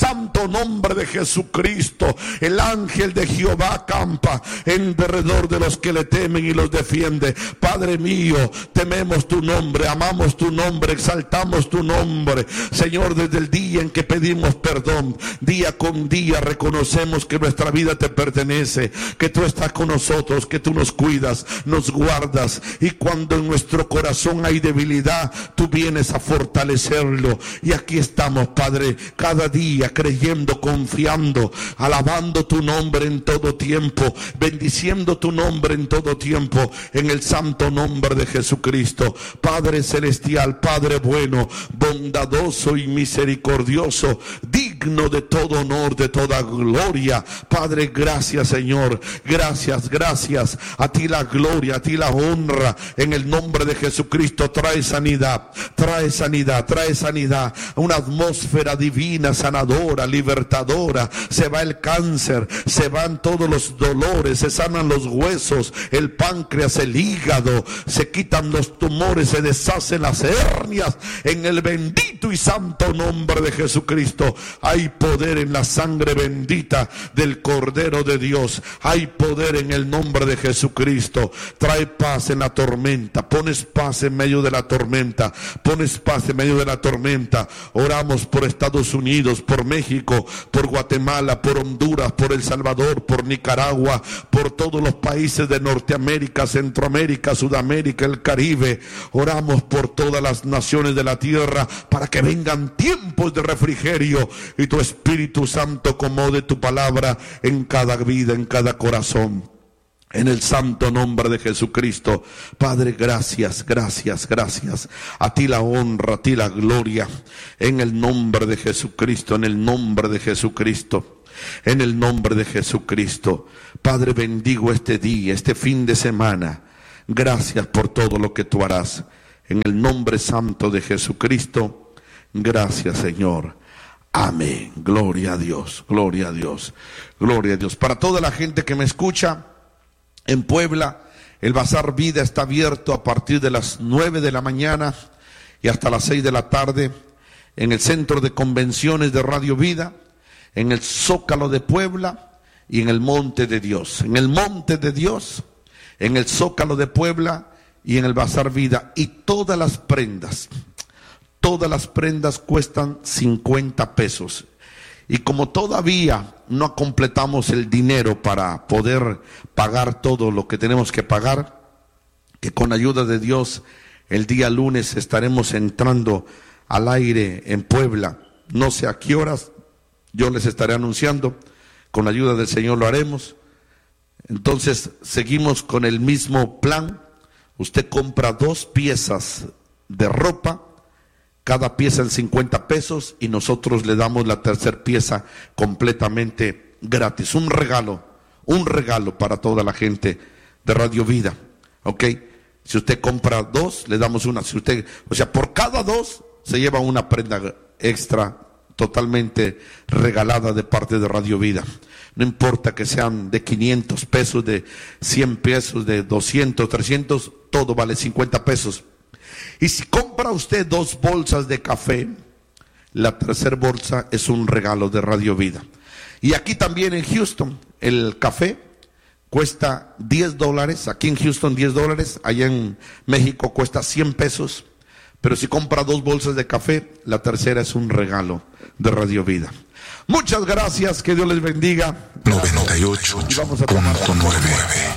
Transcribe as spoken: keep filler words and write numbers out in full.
santo nombre de Jesucristo. El ángel de Jehová acampa en derredor de los que le temen y los defiende. Padre mío, tememos tu nombre, amamos tu nombre, exaltamos tu nombre. Señor, desde el día en que pedimos perdón, día con día reconocemos que nuestra vida te pertenece, que tú estás con nosotros, que tú nos cuidas, nos guardas, y cuando en nuestro corazón hay debilidad, tú vienes a fortalecerlo. Y aquí estamos, Padre, cada día creyendo, confiando, alabando tu nombre en todo tiempo, bendiciendo tu nombre en todo tiempo, en el santo nombre de Jesucristo. Padre celestial, Padre bueno, bondadoso y misericordioso, digno de todo honor, de toda gloria. Padre, gracias, Señor, gracias, gracias. A ti la gloria, a ti la honra, en el nombre de Jesucristo. Trae sanidad, trae sanidad, trae sanidad, una atmósfera divina, sanadora, libertadora. Se va el cáncer, se van todos los dolores, se sanan los huesos, el páncreas, el hígado, se quitan los tumores, se deshacen las hernias, en el bendito y santo nombre de Jesucristo. Hay poder en la sangre bendita del Cordero de Dios, hay poder en el nombre de Jesucristo. Trae paz en la tormenta, pones paz en medio de la tormenta, pones paz en medio de la tormenta. Oramos por Estados Unidos, por México, por Guatemala, por Honduras, por El Salvador, por Nicaragua, por todos los países de Norteamérica, Centroamérica, Sudamérica, el Caribe. Oramos por todas las naciones de la tierra, para que vengan tiempos de refrigerio y tu Espíritu Santo acomode tu palabra en cada vida, en cada corazón. En el santo nombre de Jesucristo. Padre, gracias, gracias, gracias. A ti la honra, a ti la gloria, en el nombre de Jesucristo, en el nombre de Jesucristo, en el nombre de Jesucristo. Padre, bendigo este día, este fin de semana. Gracias por todo lo que tú harás. En el nombre santo de Jesucristo. Gracias, Señor. Amén. Gloria a Dios, gloria a Dios, gloria a Dios. Para toda la gente que me escucha en Puebla, el Bazar Vida está abierto a partir de las nueve de la mañana y hasta las seis de la tarde, en el Centro de Convenciones de Radio Vida, en el Zócalo de Puebla y en el Monte de Dios. En el Monte de Dios, en el Zócalo de Puebla y en el Bazar Vida. Y todas las prendas, todas las prendas cuestan cincuenta pesos. Y como todavía no completamos el dinero para poder pagar todo lo que tenemos que pagar, que con ayuda de Dios el día lunes estaremos entrando al aire en Puebla. No sé a qué horas, yo les estaré anunciando. Con ayuda del Señor lo haremos. Entonces seguimos con el mismo plan. Usted compra dos piezas de ropa, cada pieza en cincuenta pesos, y nosotros le damos la tercera pieza completamente gratis. Un regalo, un regalo para toda la gente de Radio Vida, ¿ok? Si usted compra dos, le damos una. Si usted, o sea, por cada dos se lleva una prenda extra totalmente regalada de parte de Radio Vida. No importa que sean de quinientos pesos, de cien pesos, de doscientos, trescientos, todo vale cincuenta pesos. Y si compra usted dos bolsas de café, la tercera bolsa es un regalo de Radio Vida. Y aquí también en Houston, el café cuesta diez dólares, aquí en Houston diez dólares, allá en México cuesta cien pesos. Pero si compra dos bolsas de café, la tercera es un regalo de Radio Vida. Muchas gracias, que Dios les bendiga. noventa y ocho punto nueve